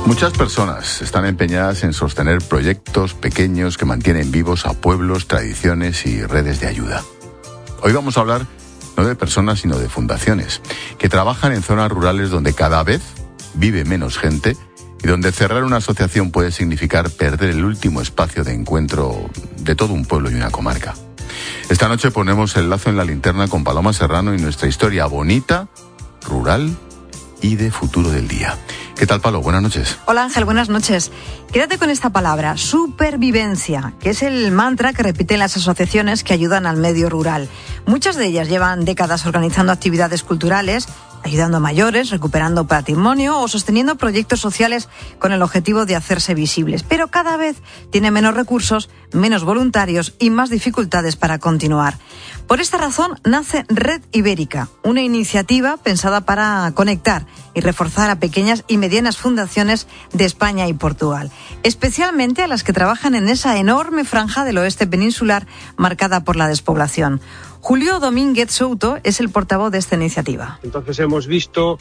Muchas personas están empeñadas en sostener proyectos pequeños que mantienen vivos a pueblos, tradiciones y redes de ayuda. Hoy vamos a hablar no de personas, sino de fundaciones, que trabajan en zonas rurales donde cada vez vive menos gente y donde cerrar una asociación puede significar perder el último espacio de encuentro de todo un pueblo y una comarca. Esta noche ponemos el lazo en la linterna con Paloma Serrano y nuestra historia bonita, rural y de futuro del día. ¿Qué tal, Palo? Buenas noches. Hola, Ángel, buenas noches. Quédate con esta palabra, supervivencia, que es el mantra que repiten las asociaciones que ayudan al medio rural. Muchas de ellas llevan décadas organizando actividades culturales, ayudando a mayores, recuperando patrimonio o sosteniendo proyectos sociales con el objetivo de hacerse visibles. Pero cada vez tienen menos recursos, menos voluntarios y más dificultades para continuar. Por esta razón nace Red Ibérica, una iniciativa pensada para conectar y reforzar a pequeñas y medianas fundaciones de España y Portugal, especialmente a las que trabajan en esa enorme franja del oeste peninsular marcada por la despoblación. Julio Domínguez Souto es el portavoz de esta iniciativa. Entonces hemos visto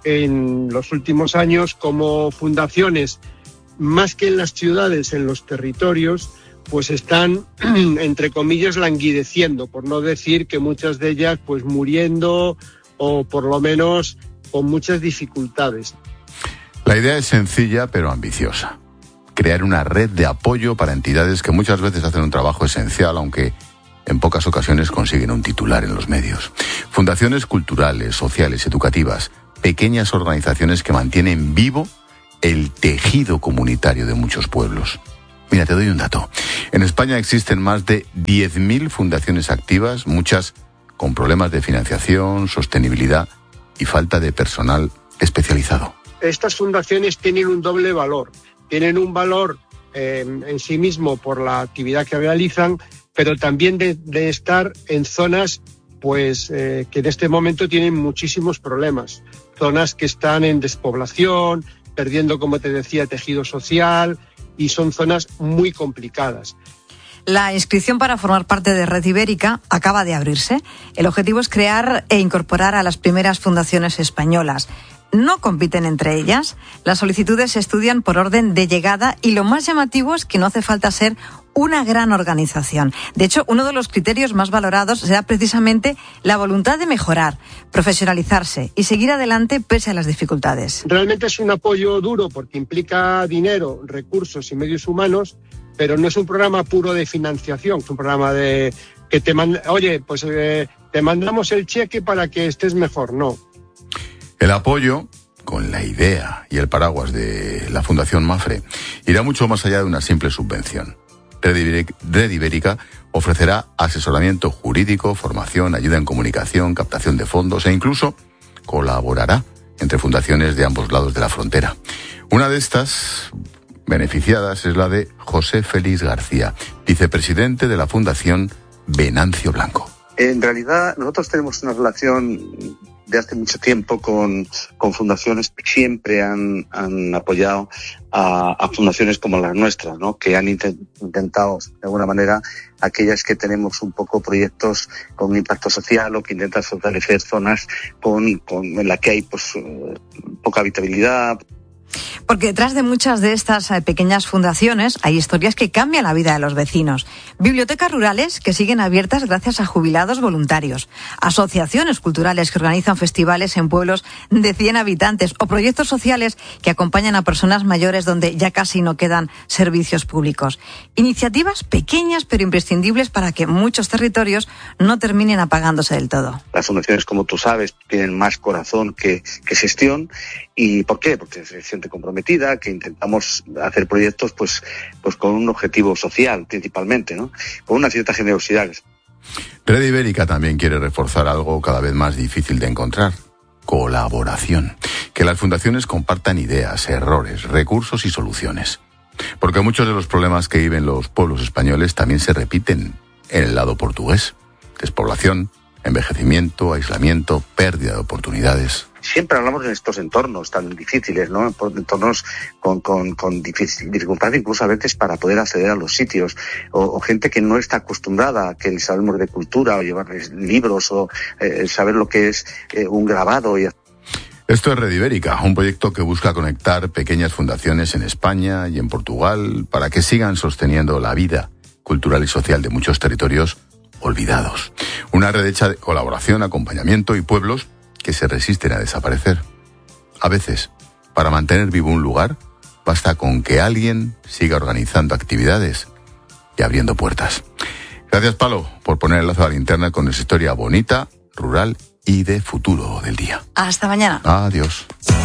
en los últimos años cómo fundaciones, más que en las ciudades, en los territorios, pues están, entre comillas, languideciendo, por no decir que muchas de ellas pues muriendo o por lo menos con muchas dificultades. La idea es sencilla pero ambiciosa. Crear una red de apoyo para entidades que muchas veces hacen un trabajo esencial, aunque en pocas ocasiones consiguen un titular en los medios. Fundaciones culturales, sociales, educativas, pequeñas organizaciones que mantienen vivo el tejido comunitario de muchos pueblos. Mira, te doy un dato. En España existen más de 10.000 fundaciones activas, muchas con problemas de financiación, sostenibilidad y falta de personal especializado. Estas fundaciones tienen un doble valor. Tienen un valor en sí mismo por la actividad que realizan, pero también de estar en zonas pues que en este momento tienen muchísimos problemas. Zonas que están en despoblación, perdiendo, como te decía, tejido social, y son zonas muy complicadas. La inscripción para formar parte de Red Ibérica acaba de abrirse. El objetivo es crear e incorporar a las primeras fundaciones españolas. No compiten entre ellas. Las solicitudes se estudian por orden de llegada y lo más llamativo es que no hace falta ser una gran organización. De hecho, uno de los criterios más valorados será precisamente la voluntad de mejorar, profesionalizarse y seguir adelante pese a las dificultades. Realmente es un apoyo duro porque implica dinero, recursos y medios humanos, pero no es un programa puro de financiación, es un programa de que te te mandamos el cheque para que estés mejor, no. El apoyo, con la idea y el paraguas de la Fundación Mafre, irá mucho más allá de una simple subvención. Red Ibérica ofrecerá asesoramiento jurídico, formación, ayuda en comunicación, captación de fondos e incluso colaborará entre fundaciones de ambos lados de la frontera. Una de estas beneficiadas es la de José Félix García, vicepresidente de la Fundación Venancio Blanco. En realidad, nosotros tenemos una relación de hace mucho tiempo con fundaciones que siempre han apoyado a fundaciones como las nuestras, ¿no? Que han intentado, de alguna manera, aquellas que tenemos un poco proyectos con impacto social o que intentan fortalecer zonas en las que hay pues poca habitabilidad. Porque detrás de muchas de estas pequeñas fundaciones hay historias que cambian la vida de los vecinos. Bibliotecas rurales que siguen abiertas gracias a jubilados voluntarios. Asociaciones culturales que organizan festivales en pueblos de 100 habitantes o proyectos sociales que acompañan a personas mayores donde ya casi no quedan servicios públicos. Iniciativas pequeñas pero imprescindibles para que muchos territorios no terminen apagándose del todo. Las fundaciones, como tú sabes, tienen más corazón que gestión. ¿Y por qué? Porque es gente comprometida, que intentamos hacer proyectos pues con un objetivo social principalmente, ¿no? Con una cierta generosidad. Red Ibérica también quiere reforzar algo cada vez más difícil de encontrar: colaboración. Que las fundaciones compartan ideas, errores, recursos y soluciones. Porque muchos de los problemas que viven los pueblos españoles también se repiten en el lado portugués. Despoblación, envejecimiento, aislamiento, pérdida de oportunidades. Siempre hablamos de estos entornos tan difíciles, ¿no? Entornos con dificultad incluso a veces para poder acceder a los sitios, o gente que no está acostumbrada a que les hablemos de cultura o llevarles libros o saber lo que es un grabado. Esto es Red Ibérica, un proyecto que busca conectar pequeñas fundaciones en España y en Portugal para que sigan sosteniendo la vida cultural y social de muchos territorios olvidados. Una red hecha de colaboración, acompañamiento y pueblos que se resisten a desaparecer. A veces, para mantener vivo un lugar, basta con que alguien siga organizando actividades y abriendo puertas. Gracias, Palo, por poner el lazo a la linterna con esa historia bonita, rural y de futuro del día. Hasta mañana. Adiós.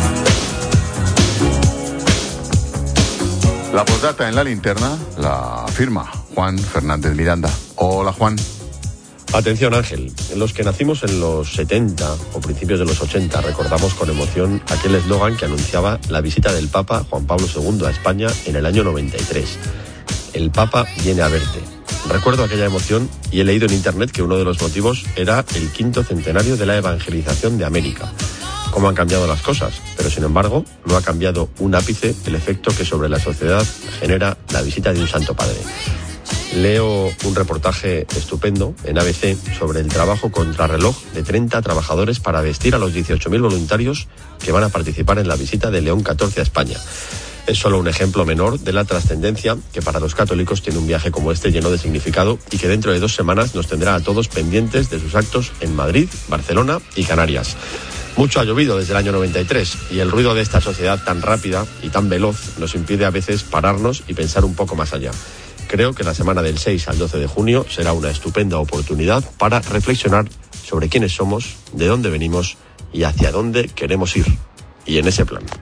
La postdata en la linterna la firma Juan Fernández Miranda. Hola, Juan. Atención, Ángel. Los que nacimos en los 70 o principios de los 80 recordamos con emoción aquel eslogan que anunciaba la visita del Papa Juan Pablo II a España en el año 93. El Papa viene a verte. Recuerdo aquella emoción y he leído en internet que uno de los motivos era el 5º centenario de la evangelización de América. Cómo han cambiado las cosas, pero sin embargo no ha cambiado un ápice el efecto que sobre la sociedad genera la visita de un Santo Padre. Leo un reportaje estupendo en ABC sobre el trabajo contrarreloj de 30 trabajadores para vestir a los 18.000 voluntarios que van a participar en la visita de León XIV a España. Es solo un ejemplo menor de la trascendencia que para los católicos tiene un viaje como este lleno de significado y que dentro de 2 semanas nos tendrá a todos pendientes de sus actos en Madrid, Barcelona y Canarias. Mucho ha llovido desde el año 93 y el ruido de esta sociedad tan rápida y tan veloz nos impide a veces pararnos y pensar un poco más allá. Creo que la semana del 6 al 12 de junio será una estupenda oportunidad para reflexionar sobre quiénes somos, de dónde venimos y hacia dónde queremos ir. Y en ese plan.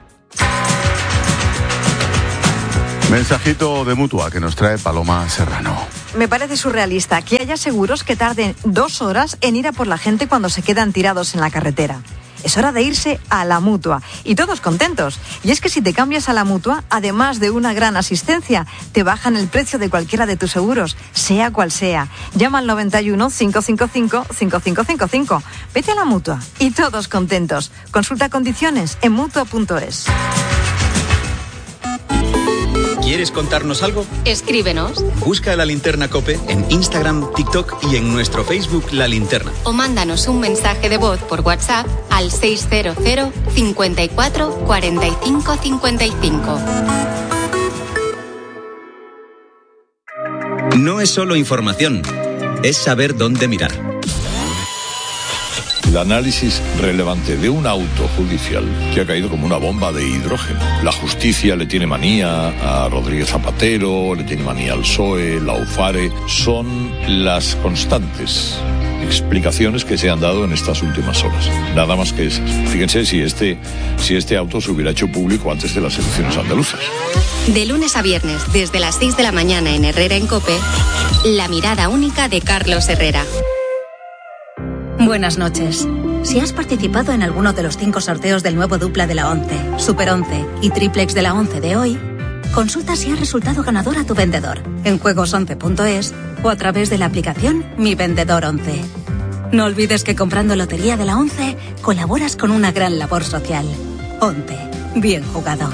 Mensajito de Mutua que nos trae Paloma Serrano. Me parece surrealista que haya seguros que tarden 2 horas en ir a por la gente cuando se quedan tirados en la carretera. Es hora de irse a la Mutua y todos contentos. Y es que si te cambias a la Mutua, además de una gran asistencia, te bajan el precio de cualquiera de tus seguros, sea cual sea. Llama al 91 555 5555. Vete a la Mutua y todos contentos. Consulta condiciones en mutua.es. ¿Quieres contarnos algo? Escríbenos. Busca La Linterna COPE en Instagram, TikTok y en nuestro Facebook La Linterna. O mándanos un mensaje de voz por WhatsApp al 600 54 45 55. No es solo información, es saber dónde mirar. El análisis relevante de un auto judicial que ha caído como una bomba de hidrógeno. La justicia le tiene manía a Rodríguez Zapatero, le tiene manía al PSOE, la UFARE. Son las constantes explicaciones que se han dado en estas últimas horas. Nada más que esas. Fíjense si este auto se hubiera hecho público antes de las elecciones andaluzas. De lunes a viernes, desde las 6 de la mañana en Herrera en COPE, la mirada única de Carlos Herrera. Buenas noches. Si has participado en alguno de los 5 sorteos del nuevo dupla de la 11, Super 11 y Triplex de la 11 de hoy, consulta si has resultado ganador a tu vendedor en juegos11.es o a través de la aplicación Mi Vendedor 11. No olvides que comprando Lotería de la 11 colaboras con una gran labor social. 11. Bien jugado.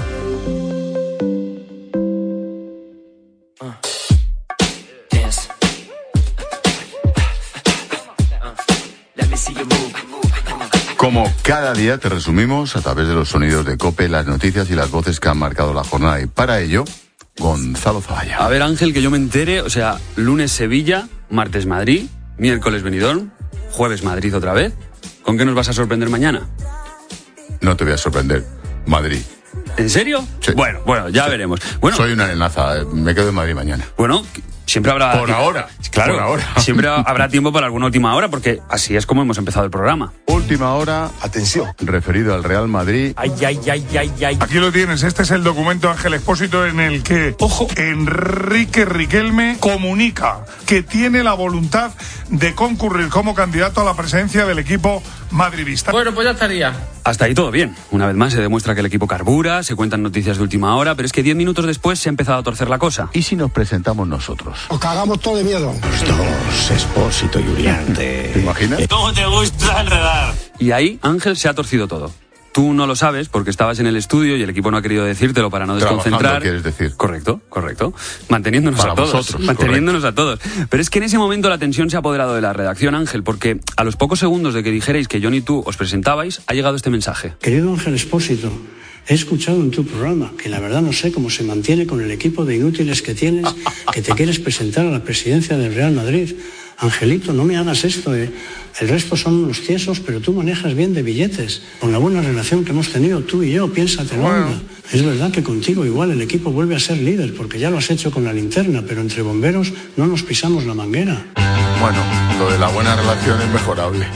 Como cada día te resumimos a través de los sonidos de COPE las noticias y las voces que han marcado la jornada. Y para ello, Gonzalo Zavalla. A ver, Ángel, que yo me entere, lunes Sevilla, martes Madrid, miércoles Benidorm, jueves Madrid otra vez. ¿Con qué nos vas a sorprender mañana? No te voy a sorprender. Madrid. ¿En serio? Sí. Bueno, ya veremos. Bueno, soy una arenaza, me quedo en Madrid mañana. Bueno, siempre habrá... Por ahora. Claro, por ahora. Siempre habrá tiempo para alguna última hora, porque así es como hemos empezado el programa. Última hora, atención, referido al Real Madrid. Ay. Aquí lo tienes, este es el documento, Ángel Expósito, en el que, ojo, Enrique Riquelme comunica que tiene la voluntad de concurrir como candidato a la presidencia del equipo madridista. Bueno, pues ya estaría. Hasta ahí todo bien. Una vez más se demuestra que el equipo carbura, se cuentan noticias de última hora, pero es que 10 minutos después se ha empezado a torcer la cosa. ¿Y si nos presentamos nosotros? Os cagamos todo de miedo. Los dos, Expósito y Uriarte. ¿Te imaginas? ¿Cómo te gusta enredar? Y ahí, Ángel, se ha torcido todo. Tú no lo sabes porque estabas en el estudio y el equipo no ha querido decírtelo para no desconcentrar. ¿Quieres decir? Correcto. Manteniéndonos para a todos. Vosotros, manteniéndonos a todos. Pero es que en ese momento la tensión se ha apoderado de la redacción, Ángel, porque a los pocos segundos de que dijerais que Jon y tú os presentabais, ha llegado este mensaje. Querido Ángel Expósito, he escuchado en tu programa que la verdad no sé cómo se mantiene con el equipo de inútiles que tienes, que te quieres presentar a la presidencia del Real Madrid. Angelito, no me hagas esto, El resto son unos tiesos, pero tú manejas bien de billetes. Con la buena relación que hemos tenido tú y yo, piénsatelo. Bueno. Es verdad que contigo igual el equipo vuelve a ser líder, porque ya lo has hecho con la linterna, pero entre bomberos no nos pisamos la manguera. Bueno, lo de la buena relación es mejorable.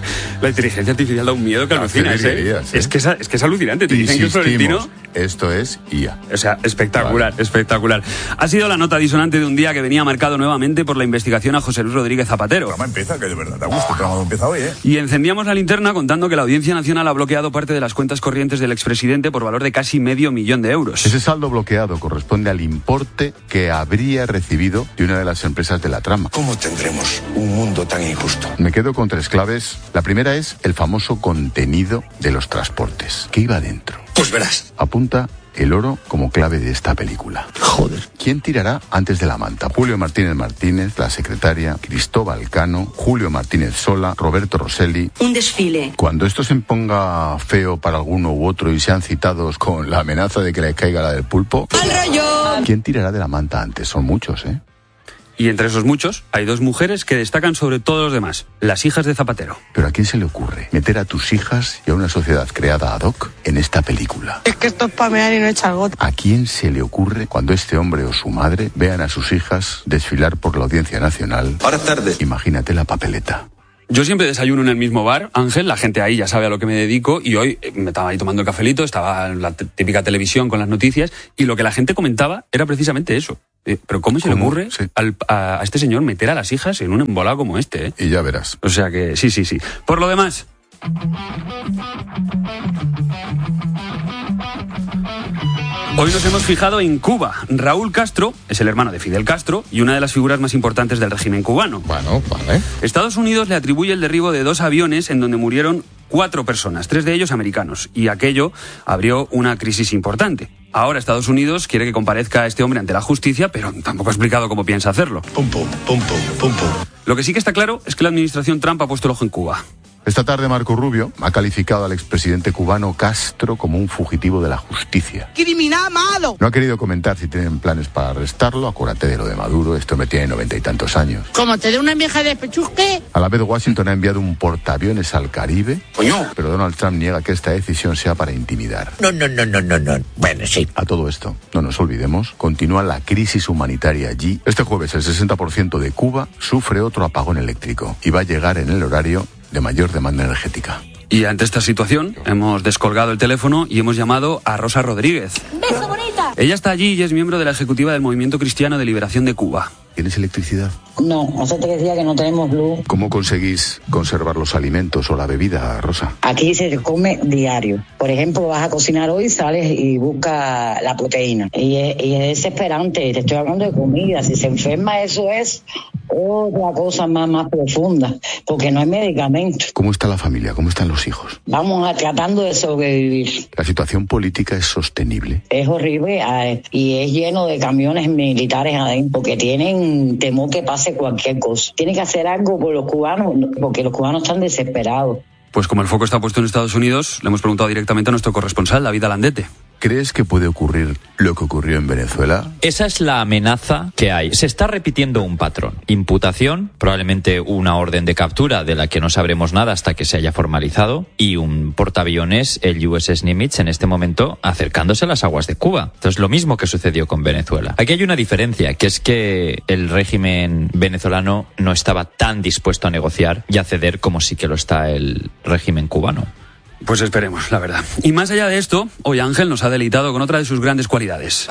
La inteligencia artificial da un miedo que alucinas, ¿eh? Es que es alucinante. Te dicen que Florentino... Esto es IA. O sea, espectacular, vale. Espectacular. Ha sido la nota disonante de un día que venía marcado nuevamente por la investigación a José Luis Rodríguez Zapatero. El programa empieza, que de verdad te gusta. El programa empieza hoy, ¿eh? Y encendíamos la linterna contando que la Audiencia Nacional ha bloqueado parte de las cuentas corrientes del expresidente por valor de casi $500 million. Ese saldo bloqueado corresponde al importe que habría recibido de una de las empresas de la trama. ¿Cómo tendremos un mundo tan injusto? Me quedo con 3 claves. La primera es el famoso contenido de los transportes. ¿Qué iba dentro? Pues verás. Apunta el oro como clave de esta película. Joder. ¿Quién tirará antes de la manta? Julio Martínez Martínez, la secretaria, Cristóbal Cano, Julio Martínez Sola, Roberto Rosselli. Un desfile. Cuando esto se ponga feo para alguno u otro y sean citados con la amenaza de que les caiga la del pulpo, ¡al rollo! ¿Quién tirará de la manta antes? Son muchos, ¿eh? Y entre esos muchos hay 2 mujeres que destacan sobre todos los demás, las hijas de Zapatero. ¿Pero a quién se le ocurre meter a tus hijas y a una sociedad creada ad hoc en esta película? Es que esto es pamear y no echar gota. ¿A quién se le ocurre cuando este hombre o su madre vean a sus hijas desfilar por la Audiencia Nacional? Ahora tarde. Imagínate la papeleta. Yo siempre desayuno en el mismo bar, Ángel, la gente ahí ya sabe a lo que me dedico, y hoy me estaba ahí tomando el cafelito, estaba en la típica televisión con las noticias, y lo que la gente comentaba era precisamente eso. Pero ¿cómo se le ocurre a este señor meter a las hijas en un embolado como este? Y ya verás. O sea que sí. Por lo demás... Hoy nos hemos fijado en Cuba. Raúl Castro es el hermano de Fidel Castro y una de las figuras más importantes del régimen cubano. Bueno, vale. Estados Unidos le atribuye el derribo de 2 aviones en donde murieron 4 personas, 3 de ellos americanos, y aquello abrió una crisis importante. Ahora Estados Unidos quiere que comparezca a este hombre ante la justicia, pero tampoco ha explicado cómo piensa hacerlo. Pum, pum, pum, pum, pum, pum. Lo que sí que está claro es que la administración Trump ha puesto el ojo en Cuba. Esta tarde Marco Rubio ha calificado al expresidente cubano Castro como un fugitivo de la justicia. ¡Criminal malo! No ha querido comentar si tienen planes para arrestarlo. Acuérdate de lo de Maduro, este hombre tiene 90 y tantos años. ¿Cómo te dé una vieja de pechusque? A la vez Washington ha enviado un portaaviones al Caribe. ¡Coño! Pero Donald Trump niega que esta decisión sea para intimidar. No. Bueno, sí. A todo esto, no nos olvidemos, continúa la crisis humanitaria allí. Este jueves el 60% de Cuba sufre otro apagón eléctrico y va a llegar en el horario de mayor demanda energética. Y ante esta situación hemos descolgado el teléfono y hemos llamado a Rosa Rodríguez. ¡Beso, bonita! Ella está allí y es miembro de la ejecutiva del Movimiento Cristiano de Liberación de Cuba. ¿Tienes electricidad? No, hace 3 días que no tenemos luz. ¿Cómo conseguís conservar los alimentos o la bebida, Rosa? Aquí se come diario. Por ejemplo, vas a cocinar hoy, sales y buscas la proteína. Y es desesperante, te estoy hablando de comida. Si se enferma, eso es otra cosa más profunda, porque no hay medicamentos. ¿Cómo está la familia? ¿Cómo están los hijos? Vamos tratando de sobrevivir. ¿La situación política es sostenible? Es horrible y es lleno de camiones militares adentro que tienen temor que pase cualquier cosa. Tienen que hacer algo por los cubanos, porque los cubanos están desesperados. Pues como el foco está puesto en Estados Unidos, le hemos preguntado directamente a nuestro corresponsal, David Alandete. ¿Crees que puede ocurrir lo que ocurrió en Venezuela? Esa es la amenaza que hay. Se está repitiendo un patrón. Imputación, probablemente una orden de captura de la que no sabremos nada hasta que se haya formalizado, y un portaaviones, el USS Nimitz, en este momento acercándose a las aguas de Cuba. Entonces, lo mismo que sucedió con Venezuela. Aquí hay una diferencia, que es que el régimen venezolano no estaba tan dispuesto a negociar y a ceder como sí que lo está el régimen cubano. Pues esperemos, la verdad. Y más allá de esto, hoy Ángel nos ha deleitado con otra de sus grandes cualidades.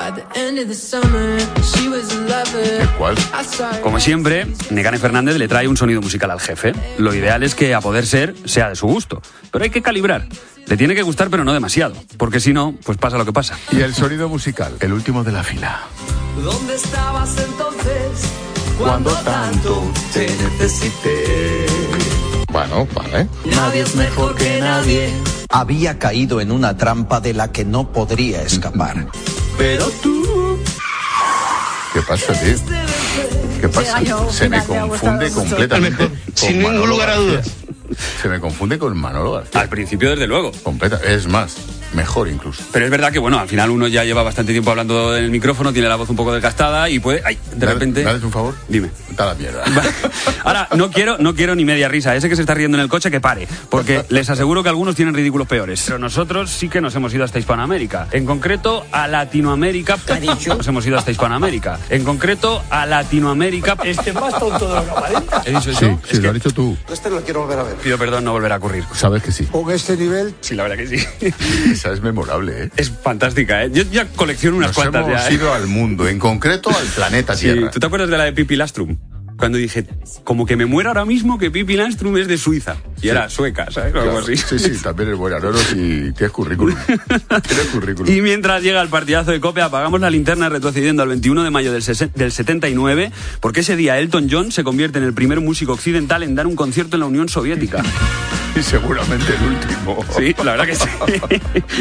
¿Cuál? Como siempre, Nekane Fernández le trae un sonido musical al jefe. Lo ideal es que, a poder ser, sea de su gusto. Pero hay que calibrar. Le tiene que gustar, pero no demasiado. Porque si no, pues pasa lo que pasa. Y el sonido musical, el último de la fila. ¿Dónde estabas entonces cuando tanto te necesité? Bueno, vale. Nadie es mejor que nadie, Había caído en una trampa de la que no podría escapar. Pero tú... ¿Qué pasa, tío? ¿Qué pasa? Se me confunde completamente. Sin ningún lugar a dudas. Se me confunde con Manolo García. Al principio, desde luego. Completa. Es más, mejor incluso. Pero es verdad que, bueno, al final uno ya lleva bastante tiempo hablando en el micrófono, tiene la voz un poco desgastada y puede... Ay, de repente... ¿Me haces un favor? Dime. Da la mierda. Ahora, no quiero ni media risa. Ese que se está riendo en el coche, que pare. Porque les aseguro que algunos tienen ridículos peores. Pero nosotros sí que nos hemos ido hasta Hispanoamérica. En concreto, a Latinoamérica. ¿Qué ha dicho? Nos hemos ido hasta Hispanoamérica. En concreto, a Latinoamérica. Este más tonto de lo que aparenta. ¿He dicho eso? Sí, sí, lo has dicho tú. Este lo quiero volver a ver. Pido perdón, no volverá a ocurrir. Sabes que sí. Con este nivel... Sí, la verdad que sí. Esa es memorable, ¿eh? Es fantástica, ¿eh? Yo ya colecciono unas cuantas hemos ya, ¿eh? ido al mundo, en concreto al planeta Tierra. ¿Tú te acuerdas de la de Pippi Lastrum? Cuando dije, como que me muero ahora mismo, que Pippi Lastrum es de Suiza. Y era sueca, ¿sabes? O algo así. Sí, también es buena. No, si tienes currículum. Tienes currículum. Y mientras llega el partidazo de COPE, apagamos la linterna retrocediendo al 21 de mayo del 79, porque ese día Elton John se convierte en el primer músico occidental en dar un concierto en la Unión Soviética. Y seguramente el último. Sí, la verdad que sí.